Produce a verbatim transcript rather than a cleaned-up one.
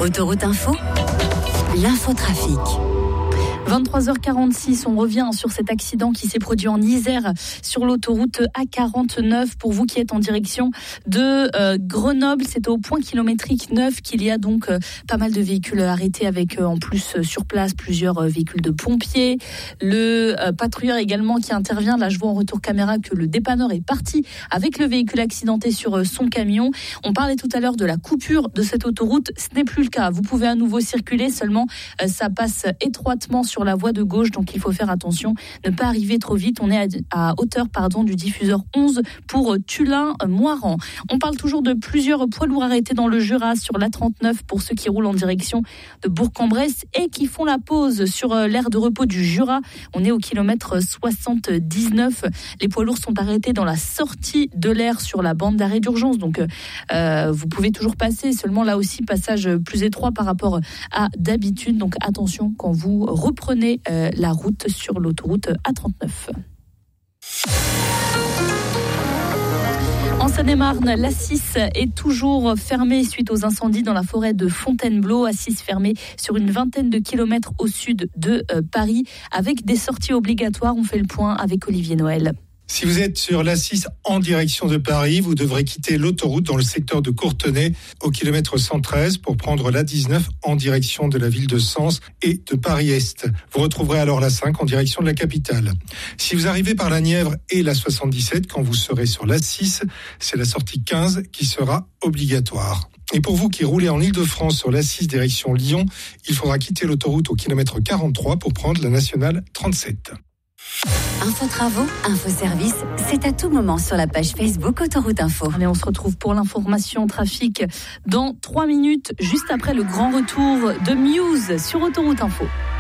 Autoroute Info, l'infotrafic. vingt-trois heures quarante-six, on revient sur cet accident qui s'est produit en Isère sur l'autoroute A quarante-neuf. Pour vous qui êtes en direction de euh, Grenoble, c'est au point kilométrique neuf qu'il y a donc euh, pas mal de véhicules arrêtés avec euh, en plus euh, sur place plusieurs euh, véhicules de pompiers. Le euh, patrouilleur également qui intervient. Là, je vois en retour caméra que le dépanneur est parti avec le véhicule accidenté sur euh, son camion. On parlait tout à l'heure de la coupure de cette autoroute. Ce n'est plus le cas. Vous pouvez à nouveau circuler, seulement euh, ça passe étroitement sur sur la voie de gauche, donc il faut faire attention, ne pas arriver trop vite. On est à, à hauteur pardon, du diffuseur onze pour Tullin-Moiran. On parle toujours de plusieurs poids lourds arrêtés dans le Jura sur l'A trente-neuf pour ceux qui roulent en direction de Bourg-en-Bresse et qui font la pause sur l'aire de repos du Jura. On est au kilomètre soixante-dix-neuf. Les poids lourds sont arrêtés dans la sortie de l'aire sur la bande d'arrêt d'urgence. Donc euh, vous pouvez toujours passer, seulement là aussi passage plus étroit par rapport à d'habitude. Donc attention quand vous reprenez Prenez euh, la route sur l'autoroute A trente-neuf. En Seine-et-Marne, l'A six est toujours fermée suite aux incendies dans la forêt de Fontainebleau. A six fermée sur une vingtaine de kilomètres au sud de euh, Paris avec des sorties obligatoires. On fait le point avec Olivier Noël. Si vous êtes sur l'A six en direction de Paris, vous devrez quitter l'autoroute dans le secteur de Courtenay au kilomètre cent treize pour prendre l'A dix-neuf en direction de la ville de Sens et de Paris-Est. Vous retrouverez alors l'A cinq en direction de la capitale. Si vous arrivez par la Nièvre et la soixante-dix-sept, quand vous serez sur l'A six, c'est la sortie quinze qui sera obligatoire. Et pour vous qui roulez en Île-de-France sur l'A six direction Lyon, il faudra quitter l'autoroute au kilomètre quarante-trois pour prendre la nationale trente-sept. Info travaux, info service, c'est à tout moment sur la page Facebook Autoroute Info. Allez, on se retrouve pour l'information trafic dans trois minutes, juste après le grand retour de Muse sur Autoroute Info.